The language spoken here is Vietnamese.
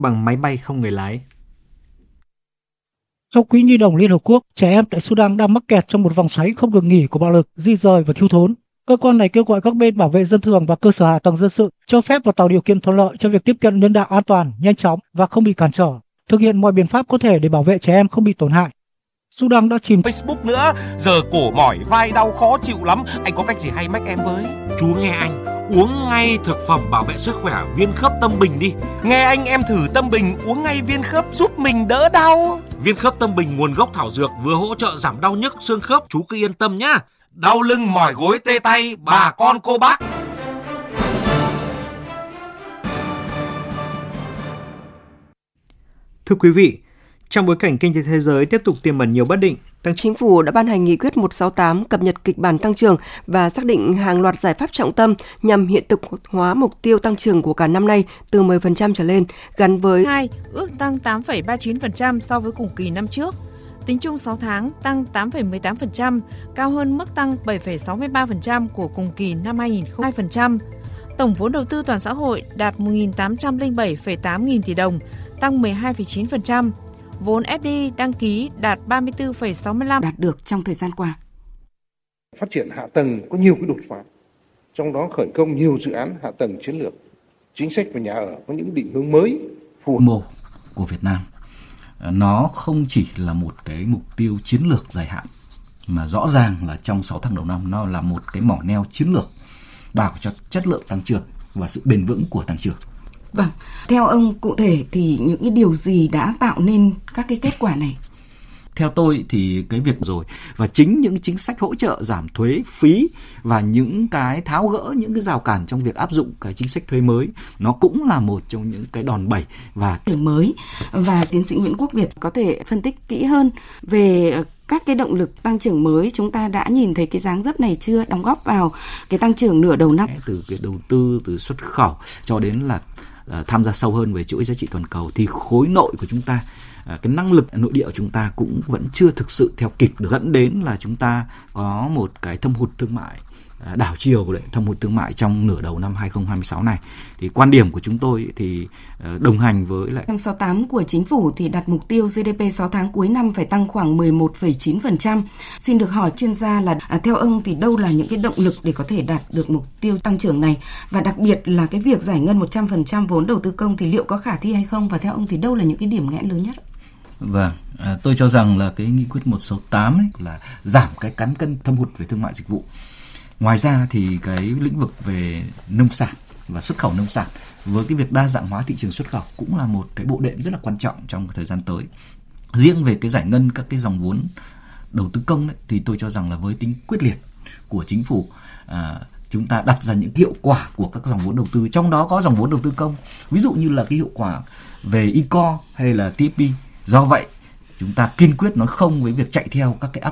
bằng máy bay không người lái. Theo Quỹ Nhi đồng Liên Hợp Quốc, trẻ em tại Sudan đang mắc kẹt trong một vòng xoáy không ngừng nghỉ của bạo lực, di dời và thiếu thốn. Cơ quan này kêu gọi các bên bảo vệ dân thường và cơ sở hạ tầng dân sự, cho phép và tạo điều kiện thuận lợi cho việc tiếp cận nhân đạo an toàn, nhanh chóng và không bị cản trở, thực hiện mọi biện pháp có thể để bảo vệ trẻ em không bị tổn hại. Sudan đã chìm Facebook nữa, giờ cổ mỏi vai đau khó chịu lắm, anh có cách gì hay mách em với? Chú nghe anh, uống ngay thực phẩm bảo vệ sức khỏe viên khớp Tâm Bình đi. Nghe anh em thử Tâm Bình uống ngay viên khớp giúp mình đỡ đau. Viên khớp Tâm Bình nguồn gốc thảo dược vừa hỗ trợ giảm đau nhức xương khớp, chú cứ yên tâm nhá. Đau lưng mỏi gối tê tay, bà con cô bác. Thưa quý vị, trong bối cảnh kinh tế thế giới tiếp tục tiềm ẩn nhiều bất định, Chính phủ đã ban hành nghị quyết 168 cập nhật kịch bản tăng trưởng và xác định hàng loạt giải pháp trọng tâm nhằm hiện thực hóa mục tiêu tăng trưởng của cả năm nay từ 10% trở lên, gắn với ước tăng 8,39% so với cùng kỳ năm trước. Tính chung 6 tháng tăng 8,18%, cao hơn mức tăng 7,63% của cùng kỳ năm 2002%. Tổng vốn đầu tư toàn xã hội đạt 1.807,8 nghìn tỷ đồng, tăng 12,9%. Vốn FDI đăng ký đạt 34,65 đạt được trong thời gian qua. Phát triển hạ tầng có nhiều cái đột phá, trong đó khởi công nhiều dự án hạ tầng chiến lược, chính sách về nhà ở có những định hướng mới phù hợp. Mô của Việt Nam nó không chỉ là một cái mục tiêu chiến lược dài hạn, mà rõ ràng là trong 6 tháng đầu năm nó là một cái mỏ neo chiến lược bảo cho chất lượng tăng trưởng và sự bền vững của tăng trưởng. Vâng, theo ông cụ thể thì những cái điều gì đã tạo nên các cái kết quả này? Theo tôi thì cái việc rồi, và chính những chính sách hỗ trợ giảm thuế phí và những cái tháo gỡ những cái rào cản trong việc áp dụng cái chính sách thuế mới, nó cũng là một trong những cái đòn bẩy và mới. Và tiến sĩ Nguyễn Quốc Việt có thể phân tích kỹ hơn về các cái động lực tăng trưởng mới chúng ta đã nhìn thấy cái dáng dấp này chưa, đóng góp vào cái tăng trưởng nửa đầu năm? Từ cái đầu tư, từ xuất khẩu cho đến là tham gia sâu hơn về chuỗi giá trị toàn cầu thì khối nội của chúng ta, cái năng lực nội địa của chúng ta cũng vẫn chưa thực sự theo kịp được, dẫn đến là chúng ta có một cái thâm hụt thương mại đảo chiều của thâm hụt thương mại trong nửa đầu năm 2026 này. Thì quan điểm của chúng tôi thì đồng hành với lại 168 của chính phủ thì đặt mục tiêu GDP 6 tháng cuối năm phải tăng khoảng 11,9%. Xin được hỏi chuyên gia là theo ông thì đâu là những cái động lực để có thể đạt được mục tiêu tăng trưởng này, và đặc biệt là cái việc giải ngân 100% vốn đầu tư công thì liệu có khả thi hay không, và theo ông thì đâu là những cái điểm nghẽn lớn nhất? Vâng, tôi cho rằng là cái nghị quyết 168 ấy là giảm cái cán cân thâm hụt về thương mại dịch vụ. Ngoài ra thì cái lĩnh vực về nông sản và xuất khẩu nông sản với cái việc đa dạng hóa thị trường xuất khẩu cũng là một cái bộ đệm rất là quan trọng trong thời gian tới. Riêng về cái giải ngân các cái dòng vốn đầu tư công ấy, thì tôi cho rằng là với tính quyết liệt của chính phủ, chúng ta đặt ra những hiệu quả của các dòng vốn đầu tư, trong đó có dòng vốn đầu tư công, ví dụ như là cái hiệu quả về e-core hay là TFP. Do vậy chúng ta kiên quyết nói không với việc chạy theo các cái áp